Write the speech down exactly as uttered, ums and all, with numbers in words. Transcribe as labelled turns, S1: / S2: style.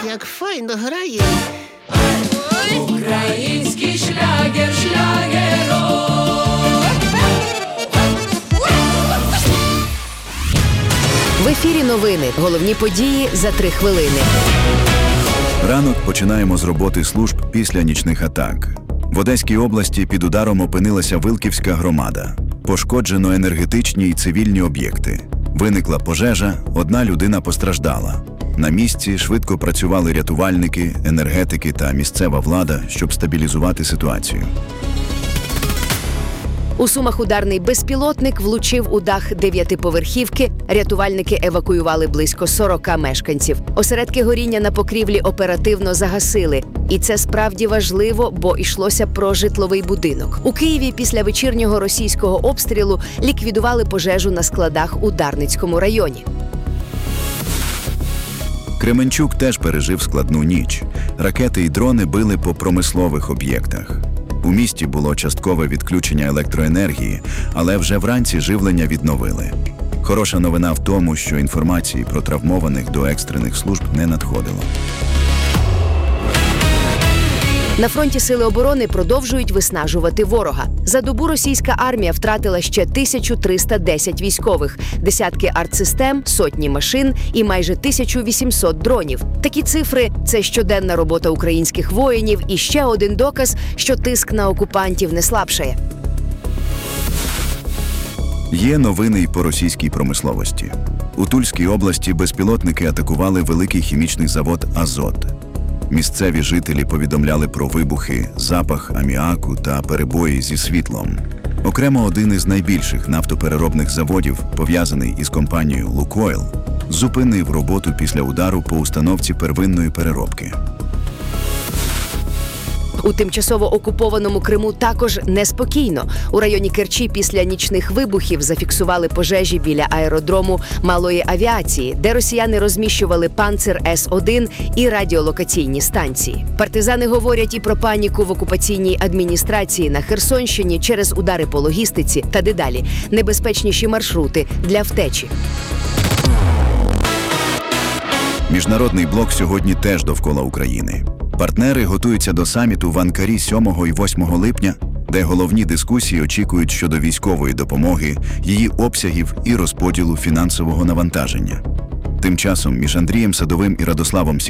S1: як файно грає.
S2: Український шлягер, шлягерок.
S3: В ефірі новини. Головні події за три хвилини.
S4: Ранок починаємо з роботи служб після нічних атак. В Одеській області під ударом опинилася Вилківська громада. Пошкоджено енергетичні і цивільні об'єкти. Виникла пожежа, одна людина постраждала. На місці швидко працювали рятувальники, енергетики та місцева влада, щоб стабілізувати ситуацію.
S3: У Сумах ударний безпілотник влучив у дах дев'ятиповерхівки. Рятувальники евакуювали близько сорока мешканців. Осередки горіння на покрівлі оперативно загасили. І це справді важливо, бо йшлося про житловий будинок. У Києві після вечірнього російського обстрілу ліквідували пожежу на складах у Дарницькому районі.
S4: Кременчук теж пережив складну ніч. Ракети і дрони били по промислових об'єктах. У місті було часткове відключення електроенергії, але вже вранці живлення відновили. Хороша новина в тому, що інформації про травмованих до екстрених служб не надходило.
S3: На фронті Сили оборони продовжують виснажувати ворога. За добу російська армія втратила ще тисячу триста десять військових, десятки артсистем, сотні машин і майже тисячу вісімсот дронів. Такі цифри – це щоденна робота українських воїнів і ще один доказ, що тиск на окупантів не слабшає.
S4: Є новини й по російській промисловості. У Тульській області безпілотники атакували великий хімічний завод «Азот». Місцеві жителі повідомляли про вибухи, запах аміаку та перебої зі світлом. Окремо один із найбільших нафтопереробних заводів, пов'язаний із компанією «Лукойл», зупинив роботу після удару по установці первинної переробки.
S3: У тимчасово окупованому Криму також неспокійно. У районі Керчі після нічних вибухів зафіксували пожежі біля аеродрому малої авіації, де росіяни розміщували «Панцир С один» і радіолокаційні станції. Партизани говорять і про паніку в окупаційній адміністрації на Херсонщині через удари по логістиці та дедалі небезпечніші маршрути для втечі.
S4: Міжнародний блок сьогодні теж довкола України. Партнери готуються до саміту в Анкарі сьомого і восьмого липня, де головні дискусії очікують щодо військової допомоги, її обсягів і розподілу фінансового навантаження. Тим часом між Андрієм Садовим і Радославом